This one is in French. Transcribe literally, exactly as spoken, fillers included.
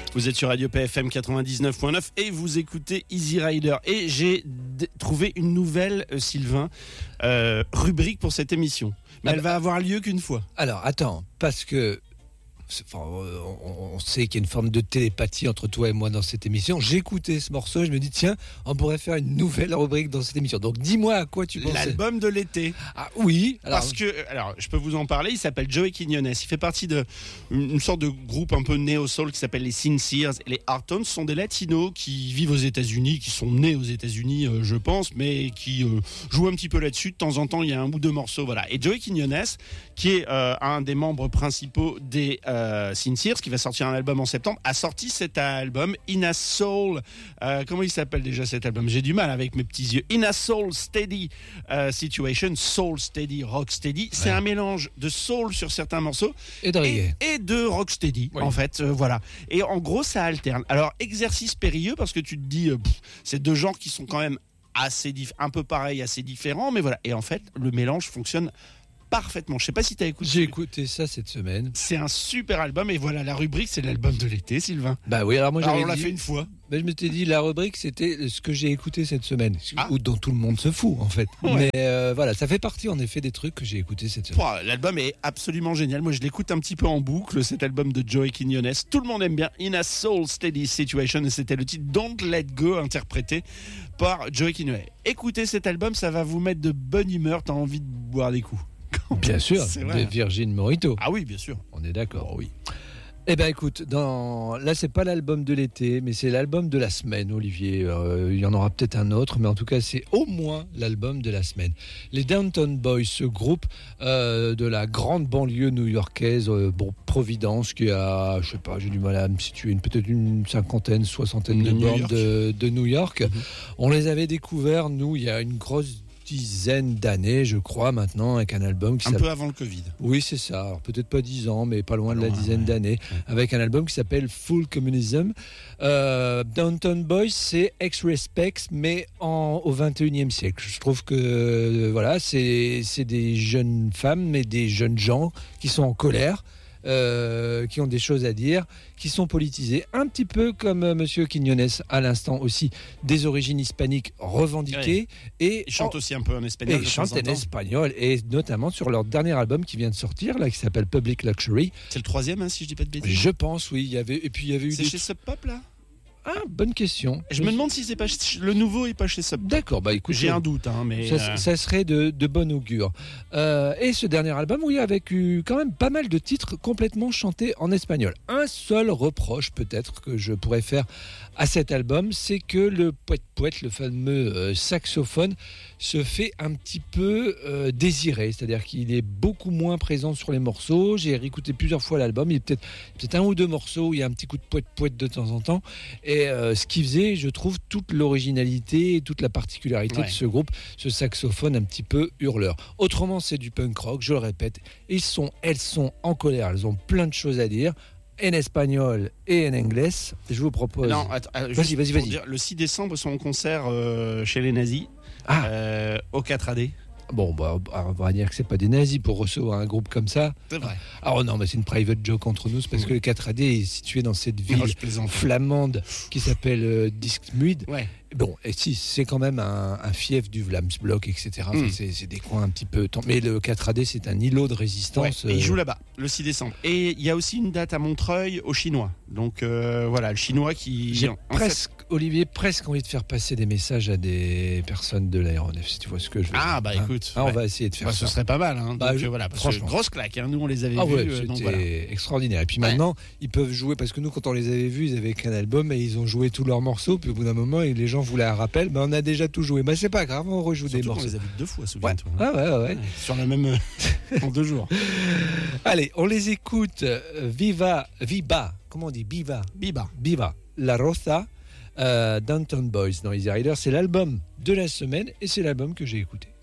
Vous êtes sur Radio P F M quatre-vingt-dix-neuf point neuf et vous écoutez Easy Rider. Et j'ai d- trouvé une nouvelle, euh, Sylvain, euh, rubrique pour cette émission. Mais ah elle bah, va avoir lieu qu'une fois. Alors, attends, parce que Enfin, on, on sait qu'il y a une forme de télépathie entre toi et moi dans cette émission. J'ai écouté ce morceau et je me dis tiens, on pourrait faire une nouvelle rubrique dans cette émission. Donc dis-moi à quoi tu penses. L'album de l'été. Ah oui. Alors... Parce que, alors, je peux vous en parler. Il s'appelle Joey Quiñones. Il fait partie de une, une sorte de groupe un peu néo-soul qui s'appelle les Sincères et les Heartones. Ce sont des latinos qui vivent aux États-Unis, qui sont nés aux États-Unis, euh, je pense, mais qui euh, jouent un petit peu là-dessus. De temps en temps, il y a un ou deux morceaux, voilà. Et Joey Quiñones, qui est euh, un des membres principaux des euh, Euh, Sincères, qui va sortir un album en septembre, a sorti cet album In a Soul. Euh, comment il s'appelle déjà cet album? J'ai du mal avec mes petits yeux. In a Soul Steady uh, Situation, Soul Steady, Rock Steady. C'est ouais. un mélange de soul sur certains morceaux et de reggae et, et de rock steady. Oui. En fait, euh, voilà. Et en gros, ça alterne. Alors, exercice périlleux parce que tu te dis, euh, pff, c'est deux genres qui sont quand même assez dif- un peu pareils, assez différents, mais voilà. Et en fait, le mélange fonctionne parfaitement. Je sais pas si tu as écouté. J'ai écouté ça cette semaine. C'est un super album et voilà, la rubrique c'est l'album de l'été, Sylvain. Bah oui, alors moi alors j'avais on l'a dit... fait une fois. Bah, je me t'ai dit la rubrique c'était ce que j'ai écouté cette semaine, ah. ou dont tout le monde se fout en fait. Ouais. Mais euh, voilà, ça fait partie en effet des trucs que j'ai écouté cette semaine. Pouah, l'album est absolument génial. Moi je l'écoute un petit peu en boucle, cet album de Joey Quiñones. Tout le monde aime bien. In a Soul Steady Situation, et c'était le titre Don't Let Go, interprété par Joey Quiñones. Écoutez cet album, ça va vous mettre de bonne humeur. T'as envie de boire des coups. Bien sûr, de Virgin Morito. Ah oui, bien sûr. On est d'accord. Oh oui. Eh ben écoute, dans... là c'est pas l'album de l'été, mais c'est l'album de la semaine, Olivier. Euh, il y en aura peut-être un autre, mais en tout cas c'est au moins l'album de la semaine. Les Downtown Boys, ce groupe euh, de la grande banlieue new-yorkaise, euh, bon, Providence, qui a, je sais pas, j'ai du mal à me situer, une, peut-être une cinquantaine, soixantaine de bornes de, de New York. Mm-hmm. On les avait découverts, nous, il y a une grosse dizaine d'années, je crois, maintenant, avec un album qui un s'appelle... peu avant le Covid. Oui, c'est ça. Alors, peut-être pas dix ans, mais pas loin pas de la loin, dizaine ouais. d'années, ouais. avec un album qui s'appelle Full Communism. Euh, Downtown Boys, c'est Ex-Respects, mais en, au vingt et unième siècle. Je trouve que euh, voilà, c'est, c'est des jeunes femmes, mais des jeunes gens qui sont en colère. Euh, qui ont des choses à dire, qui sont politisés, un petit peu comme euh, Monsieur Quiñones à l'instant aussi, des origines hispaniques revendiquées. Oui. Et ils chantent en... aussi un peu en espagnol. Et ils chantent en, en espagnol, et notamment sur leur dernier album qui vient de sortir, là, qui s'appelle Public Luxury. C'est le troisième, hein, si je dis pas de bêtises. Je pense, oui. Il y avait, et puis il y avait eu. C'est des... chez Sub Pop, là. Ah, bonne question. Je me demande si c'est pas le nouveau et pas chez Sub Pop. D'accord, bah écoute, j'ai un doute, hein, mais ça, euh... ça serait de, de bon augure. Euh, et ce dernier album, oui, avec eu quand même pas mal de titres complètement chantés en espagnol. Un seul reproche peut-être que je pourrais faire à cet album, c'est que le poète-poète, le fameux euh, saxophone, se fait un petit peu euh, désiré, c'est-à-dire qu'il est beaucoup moins présent sur les morceaux. J'ai réécouté plusieurs fois l'album, il y a peut-être, peut-être un ou deux morceaux où il y a un petit coup de poète-poète de temps en temps. Et euh, ce qui faisait, je trouve, toute l'originalité et toute la particularité ouais. de ce groupe, ce saxophone un petit peu hurleur. Autrement, c'est du punk rock, je le répète. Ils sont, elles sont en colère, elles ont plein de choses à dire. En espagnol et en anglais. Je vous propose. Non, attends, euh, vas-y, vas-y, vas-y. Dire, le six décembre, son concert euh, chez les nazis, ah. euh, au quatre A D. Bon, bah, on va dire que c'est pas des nazis pour recevoir un groupe comme ça. C'est vrai. Alors non, mais c'est une private joke entre nous, c'est parce oui. que le quatre A D est situé dans cette ville non, flamande qui s'appelle euh, Dixmude. Ouais. Bon, et si, c'est quand même un, un fief du Vlamsblock, et cetera. Mm. Enfin, c'est, c'est des coins un petit peu... Mais le quatre A D, c'est un îlot de résistance. Ouais, euh... Il joue là-bas, le six décembre. Et il y a aussi une date à Montreuil, aux Chinois. Donc euh, voilà, le Chinois qui... J'ai en presque, fait... Olivier, presque envie de faire passer des messages à des personnes de l'aéronef, si tu vois ce que je veux dire. Ah bah hein écoute. ah, on ouais. va essayer de faire bah, ça. Ce serait pas mal. Hein. Bah, donc je... voilà, parce franchement. Que grosse claque, hein. Nous on les avait ah, vus. Ouais, euh, c'était donc, voilà. extraordinaire. Et puis ouais. maintenant, ils peuvent jouer, parce que nous, quand on les avait vus, ils avaient qu'un album et ils ont joué tous leurs morceaux. Puis au bout d'un moment, les gens voulaient un rappel. Ben, on a déjà tout joué. Ben, c'est pas grave, on rejoue Surtout des morceaux. On les a vus deux fois, souviens-toi. Ouais. Ah ouais, ouais, ouais. ouais. Sur la même. en deux jours. Allez, on les écoute. Viva, Viva, comment on dit Viva Biba. Viva, La Rosa, euh, Downtown Boys dans Easy Rider. C'est l'album de la semaine et c'est l'album que j'ai écouté.